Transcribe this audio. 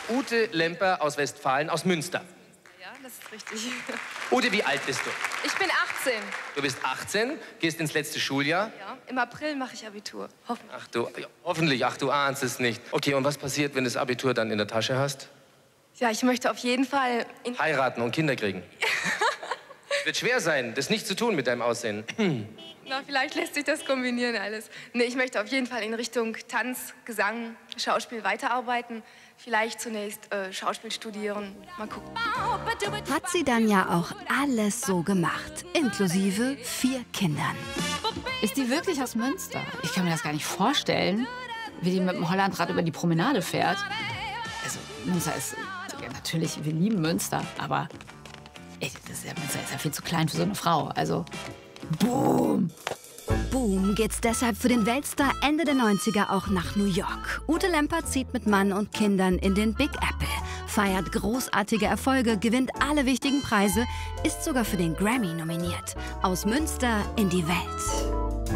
Ute Lemper aus Westfalen, aus Münster. Ja, das ist richtig. Ute, wie alt bist du? Ich bin 18. Du bist 18, gehst ins letzte Schuljahr. Ja, im April mache ich Abitur. Hoffentlich. Ach du, ja, hoffentlich, ach du ahnst es nicht. Okay, und was passiert, wenn du das Abitur dann in der Tasche hast? Ja, ich möchte auf jeden Fall... Heiraten und Kinder kriegen. Wird schwer sein, das nicht zu tun mit deinem Aussehen. Na, vielleicht lässt sich das kombinieren alles. Nee, ich möchte auf jeden Fall in Richtung Tanz, Gesang, Schauspiel weiterarbeiten. Vielleicht zunächst Schauspiel studieren. Mal gucken. Hat sie dann ja auch alles so gemacht, inklusive 4 Kindern. Ist die wirklich aus Münster? Ich kann mir das gar nicht vorstellen, wie die mit dem Hollandrad über die Promenade fährt. Also, Münster ist... Ja, natürlich, wir lieben Münster, aber... Münster ist ja viel zu klein für so eine Frau. Also, boom! Boom geht's deshalb für den Weltstar Ende der 90er auch nach New York. Ute Lemper zieht mit Mann und Kindern in den Big Apple, feiert großartige Erfolge, gewinnt alle wichtigen Preise, ist sogar für den Grammy nominiert. Aus Münster in die Welt.